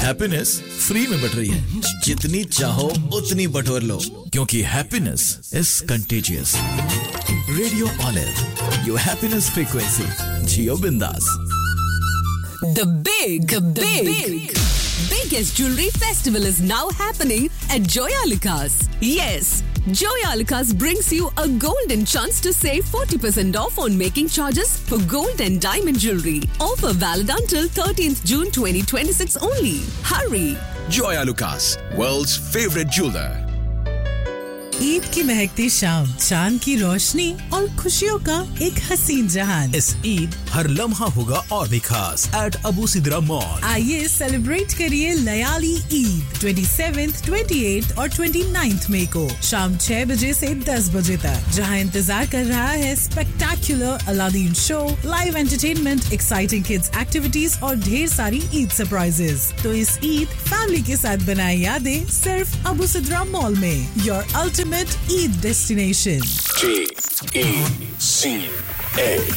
Happiness free में but रही है, जितनी चाहो उतनी बटोर लो, क्योंकि happiness is contagious. Radio olive, your happiness frequency, जियो बिंदास। The biggest jewelry festival is now happening at Joyalukas. Yes, Joyalukas brings you a golden chance to save 40% off on making charges for gold and diamond jewelry. Offer valid until 13th June 2026 only. Hurry! Joyalukas, world's favorite jeweler. Eid की महकती शाम, चांद की रोशनी और खुशियों का एक हसीन जहान। इस ईद हर लम्हा होगा और भी खास एट अबू सिद्रा मॉल। आइए सेलिब्रेट करिए लयाली ईद 27th, 28th और 29th मई को शाम 6 बजे से 10 बजे तक, जहां इंतजार कर रहा है spectacular Aladdin show, live entertainment, exciting kids activities और ढेर सारी ईद सरप्राइजेस। तो इस ईद फैमिली के साथ बनाए यादें सिर्फ अबू सिद्रा मॉल में। Your ultimate Eid destination. G-E-C-A